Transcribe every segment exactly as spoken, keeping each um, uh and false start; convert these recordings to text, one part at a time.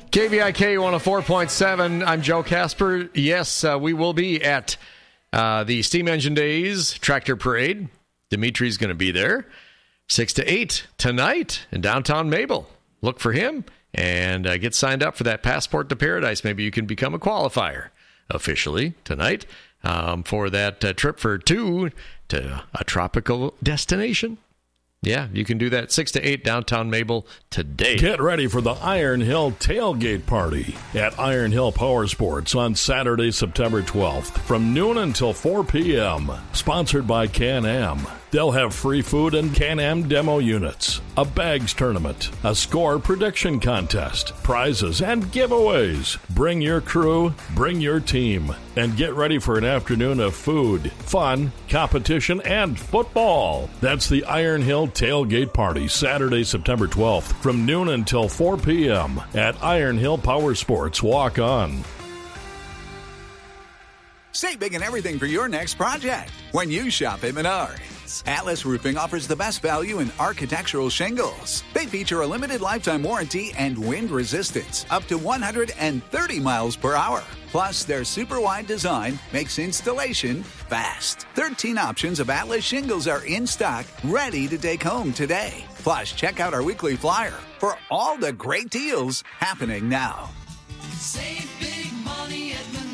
K B I K one oh four point seven. I'm Joe Casper. Yes, uh, we will be at uh, the Steam Engine Days Tractor Parade. Dimitri's going to be there. six to eight tonight in downtown Mabel. Look for him and uh, get signed up for that Passport to Paradise. Maybe you can become a qualifier officially tonight um, for that uh, trip for two to a tropical destination. Yeah, you can do that six to eight downtown Mabel today. Get ready for the Iron Hill Tailgate Party at Iron Hill Power Sports on Saturday, September twelfth from noon until four p.m. Sponsored by Can-Am. They'll have free food and Can-Am demo units, a bags tournament, a score prediction contest, prizes, and giveaways. Bring your crew, bring your team, and get ready for an afternoon of food, fun, competition, and football. That's the Iron Hill Tailgate Party, Saturday, September twelfth, from noon until four p.m. at Iron Hill Power Sports. Walk on. Save big on everything for your next project when you shop at Menards. Atlas Roofing offers the best value in architectural shingles. They feature a limited lifetime warranty and wind resistance up to one hundred thirty miles per hour. Plus, their super wide design makes installation fast. thirteen options of Atlas shingles are in stock, ready to take home today. Plus, check out our weekly flyer for all the great deals happening now. Save big money at Menards.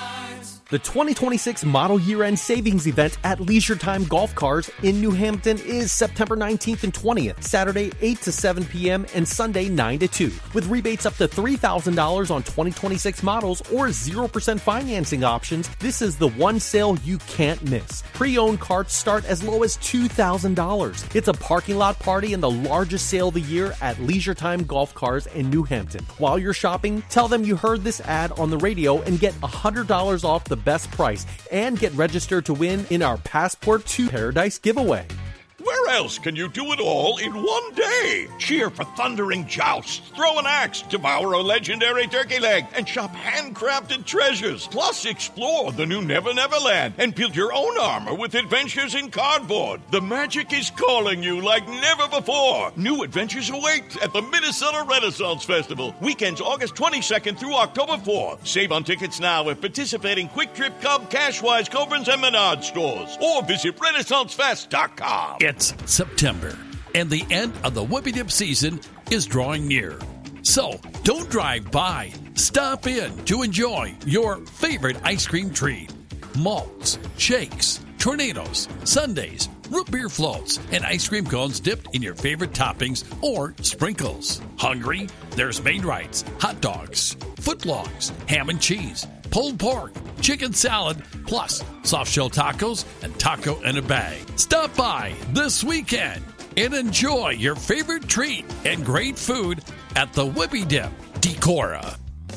The twenty twenty-six Model Year-End Savings Event at Leisure Time Golf Cars in New Hampton is September nineteenth and twentieth, Saturday eight to seven p.m. and Sunday nine to two, with rebates up to three thousand dollars on twenty twenty-six models or zero percent financing options. This is the one sale you can't miss. Pre-owned carts start as low as two thousand dollars. It's a parking lot party and the largest sale of the year at Leisure Time Golf Cars in New Hampton. While you're shopping, tell them you heard this ad on the radio and get one hundred dollars off the best price and get registered to win in our Passport to Paradise giveaway. Where else can you do it all in one day? Cheer for thundering jousts, throw an axe, devour a legendary turkey leg, and shop handcrafted treasures. Plus, explore the new Never Never Land and build your own armor with adventures in cardboard. The magic is calling you like never before. New adventures await at the Minnesota Renaissance Festival. Weekends August twenty-second through October fourth. Save on tickets now at participating Quick Trip, Cub, Cashwise, Cobrins, and Menards stores. Or visit Renaissance Fest dot com. It's September, and the end of the Whippy Dip season is drawing near. So, don't drive by. Stop in to enjoy your favorite ice cream treat. Malts, shakes, tornadoes, sundaes, root beer floats, and ice cream cones dipped in your favorite toppings or sprinkles. Hungry? There's Maid-Rites, hot dogs, footlongs, ham and cheese, pulled pork, chicken salad, plus soft-shell tacos and taco in a bag. Stop by this weekend and enjoy your favorite treat and great food at the Whippy Dip, Decorah.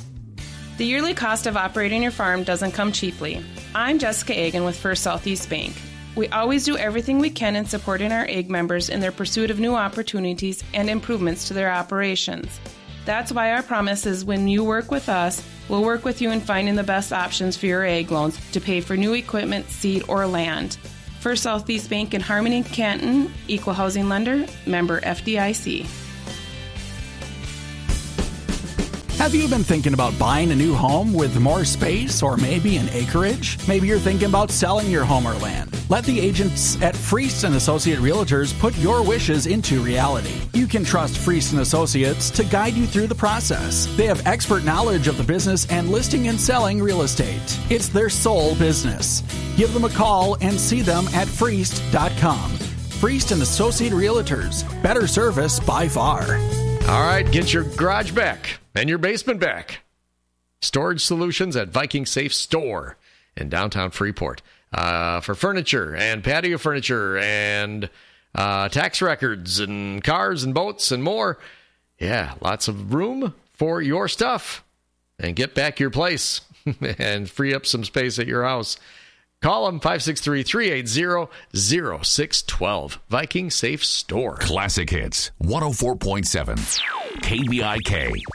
The yearly cost of operating your farm doesn't come cheaply. I'm Jessica Egan with First Southeast Bank. We always do everything we can in supporting our egg members in their pursuit of new opportunities and improvements to their operations. That's why our promise is when you work with us, we'll work with you in finding the best options for your egg loans to pay for new equipment, seed, or land. First Southeast Bank in Harmony, Canton, Equal Housing Lender, member F D I C. Have you been thinking about buying a new home with more space or maybe an acreage? Maybe you're thinking about selling your home or land. Let the agents at Freest and Associate Realtors put your wishes into reality. You can trust Freest and Associates to guide you through the process. They have expert knowledge of the business and listing and selling real estate. It's their sole business. Give them a call and see them at freest dot com. Freest and Associate Realtors. Better service by far. All right, get your garage back and your basement back. Storage solutions at Viking Safe Store in downtown Freeport. Uh, for furniture and patio furniture and uh, tax records and cars and boats and more. Yeah, lots of room for your stuff. And get back your place and free up some space at your house. Call them five six three, three eight zero, zero six one two. Viking Safe Store. Classic Hits one oh four point seven. K B I K.